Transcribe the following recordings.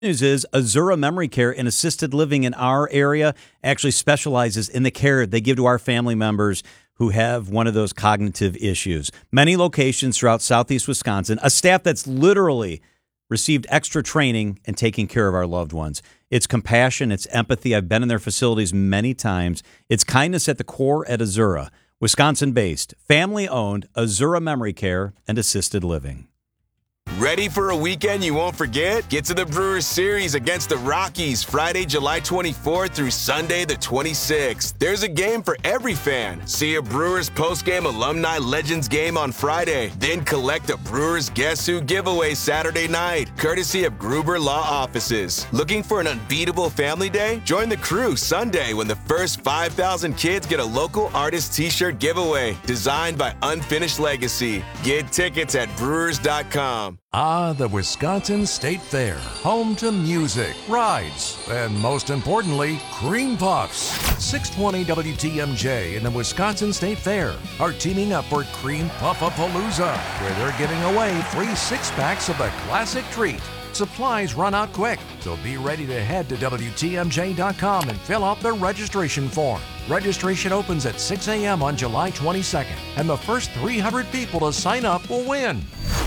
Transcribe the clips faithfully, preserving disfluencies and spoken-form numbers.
News is Azura Memory Care and Assisted Living in our area actually specializes in the care they give to our family members who have one of those cognitive issues. Many locations throughout southeast Wisconsin, a staff that's literally received extra training in taking care of our loved ones. It's compassion, it's empathy. I've been in their facilities many times. It's kindness at the core at Azura, Wisconsin-based, family-owned Azura Memory Care and Assisted Living. Ready for a weekend you won't forget? Get to the Brewers Series against the Rockies Friday, July twenty-fourth through Sunday the twenty-sixth. There's a game for every fan. See a Brewers postgame Alumni Legends game on Friday. Then collect a Brewers Guess Who giveaway Saturday night, courtesy of Gruber Law Offices. Looking for an unbeatable family day? Join the crew Sunday when the first five thousand kids get a local artist t-shirt giveaway designed by Unfinished Legacy. Get tickets at brewers dot com. Ah, the Wisconsin State Fair, home to music, rides, and most importantly, cream puffs. six twenty W T M J and the Wisconsin State Fair are teaming up for Cream Puff-a-Palooza, where they're giving away free six-packs of the classic treat. Supplies run out quick, so be ready to head to W T M J dot com and fill out the registration form. Registration opens at six a.m. on July twenty-second, and the first three hundred people to sign up will win.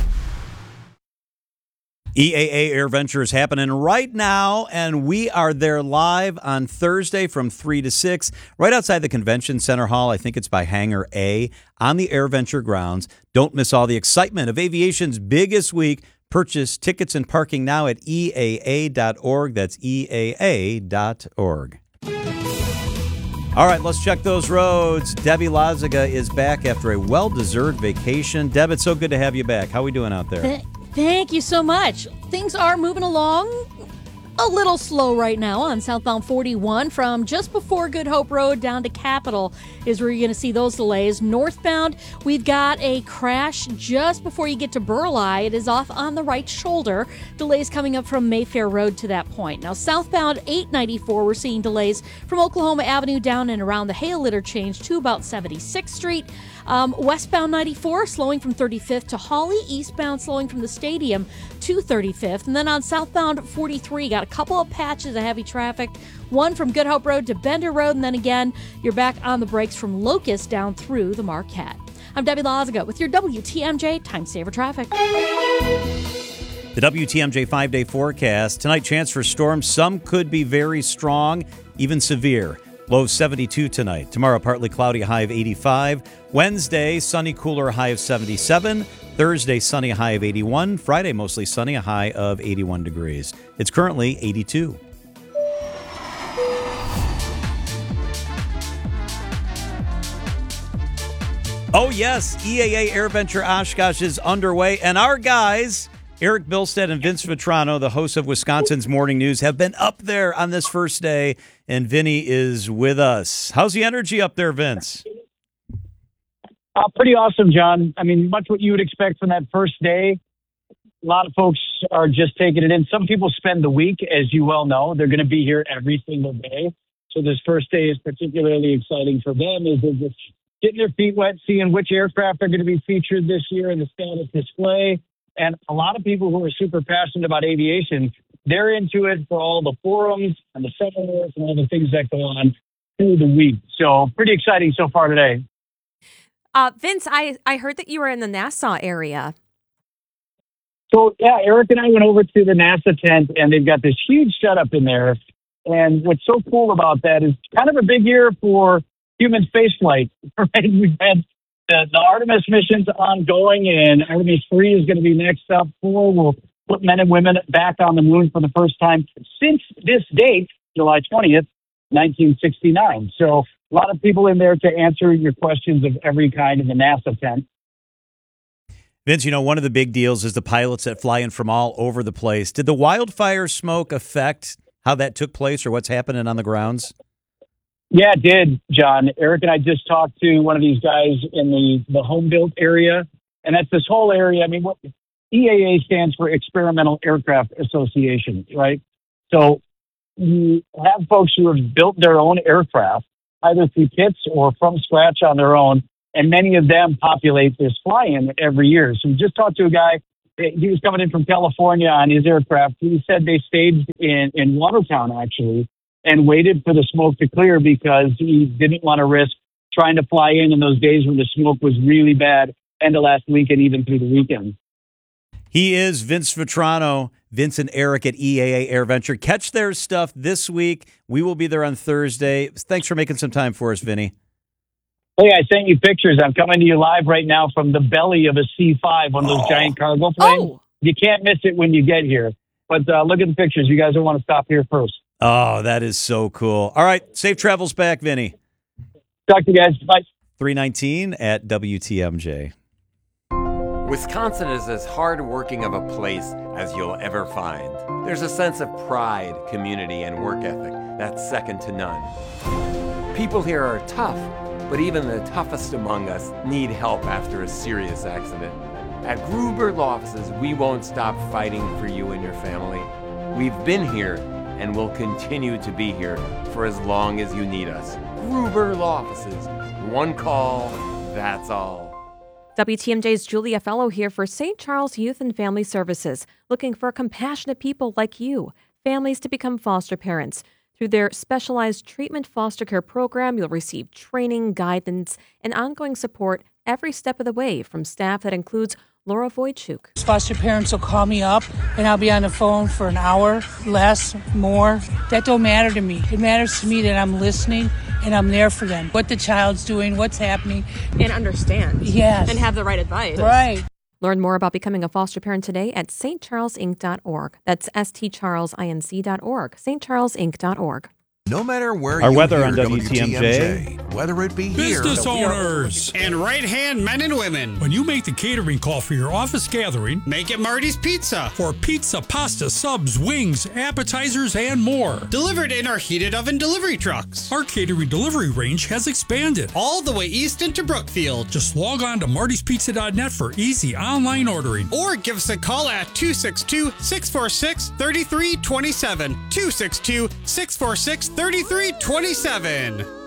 E A A Air Venture is happening right now, and we are there live on Thursday from three to six, right outside the Convention Center Hall. I think it's by Hangar A on the Air Venture grounds. Don't miss all the excitement of aviation's biggest week. Purchase tickets and parking now at E A A dot org. That's E A A dot org. All right, let's check those roads. Debbie Lazaga is back after a well-deserved vacation. Deb, it's so good to have you back. How are we doing out there? Th- thank you so much. Things are moving along a little slow right now on southbound forty-one from just before Good Hope Road down to Capitol is where you're going to see those delays. Northbound, we've got a crash just before you get to Burleigh. It is off on the right shoulder. Delays coming up from Mayfair Road to that point. Now, southbound eight ninety-four, we're seeing delays from Oklahoma Avenue down and around the Hale Interchange to about seventy-sixth Street. Um, westbound ninety-four, slowing from thirty-fifth to Hawley. Eastbound, slowing from the stadium to thirty-fifth. And then on southbound forty-three, got a couple of patches of heavy traffic. One from Good Hope Road to Bender Road. And then again, you're back on the brakes from Locust down through the Marquette. I'm Debbie Lazaga with your W T M J Time Saver Traffic. The W T M J five-day forecast. Tonight, chance for storms. Some could be very strong, even severe. Low seventy-two tonight. Tomorrow, partly cloudy, high of eighty-five. Wednesday, sunny, cooler, high of seventy-seven. Thursday, sunny, high of eighty-one. Friday, mostly sunny, a high of eighty-one degrees. It's currently eighty-two. Oh, yes, E A A Air Venture Oshkosh is underway, and our guys, Eric Bilstead and Vince Vitrano, the hosts of Wisconsin's Morning News, have been up there on this first day, and Vinny is with us. How's the energy up there, Vince? Uh, pretty awesome, John. I mean, much what you would expect from that first day. A lot of folks are just taking it in. Some people spend the week, as you well know. They're going to be here every single day. So this first day is particularly exciting for them as they're just getting their feet wet, seeing which aircraft are going to be featured this year in the status display. And a lot of people who are super passionate about aviation, they're into it for all the forums and the seminars and all the things that go on through the week. So pretty exciting so far today. Uh, Vince, I, I heard that you were in the Nassau area. So, yeah, Eric and I went over to the NASA tent, and they've got this huge setup in there. And what's so cool about that is kind of a big year for human spaceflight. Right? We've had the, the Artemis missions ongoing, and Artemis three is going to be next up. Four will put men and women back on the moon for the first time since this date, July twentieth, nineteen sixty-nine. So a lot of people in there to answer your questions of every kind in the NASA tent. Vince, you know, one of the big deals is the pilots that fly in from all over the place. Did the wildfire smoke affect how that took place or what's happening on the grounds? Yeah, it did, John. Eric and I just talked to one of these guys in the, the home-built area, and that's this whole area. I mean, what E A A stands for Experimental Aircraft Association, right? So you have folks who have built their own aircraft, either through kits or from scratch on their own, and many of them populate this fly-in every year. So we just talked to a guy he was coming in from California on his aircraft. He said they stayed in, in Watertown, actually, and waited for the smoke to clear because he didn't want to risk trying to fly in in those days when the smoke was really bad, end of last week and even through the weekend. He is Vince Vitrano, Vince and Eric at E A A AirVenture. Catch their stuff this week. We will be there on Thursday. Thanks for making some time for us, Vinny. Hey, I sent you pictures. I'm coming to you live right now from the belly of a C five, one of those oh. giant cargo planes. Oh. You can't miss it when you get here. But uh, look at the pictures. You guys will want to stop here first. Oh, that is so cool. All right, safe travels back, Vinny. Talk to you guys. Bye. three nineteen at W T M J. Wisconsin is as hard-working of a place as you'll ever find. There's a sense of pride, community, and work ethic that's second to none. People here are tough, but even the toughest among us need help after a serious accident. At Gruber Law Offices, we won't stop fighting for you and your family. We've been here and will continue to be here for as long as you need us. Gruber Law Offices. One call, that's all. W T M J's Julia Fellow here for Saint Charles Youth and Family Services, looking for compassionate people like you, families to become foster parents. Through their specialized treatment foster care program, you'll receive training, guidance, and ongoing support every step of the way from staff that includes Laura Wojciuk. Foster parents will call me up, and I'll be on the phone for an hour, less, more. That don't matter to me. It matters to me that I'm listening and I'm there for them. What the child's doing, what's happening. And understand. Yes. And have the right advice. Right. Learn more about becoming a foster parent today at s t charles inc dot org. That's s t charles inc dot org. s t charles inc dot org. No matter where Our you weather hear on W T M J. whether it be here, business owners and right-hand men and women. When you make the catering call for your office gathering, make it Marty's Pizza for pizza, pasta, subs, wings, appetizers, and more. Delivered in our heated oven delivery trucks. Our catering delivery range has expanded all the way east into Brookfield. Just log on to martys pizza dot net for easy online ordering, or give us a call at two six two, six four six, three three two seven. two six two, six four six, three three two seven.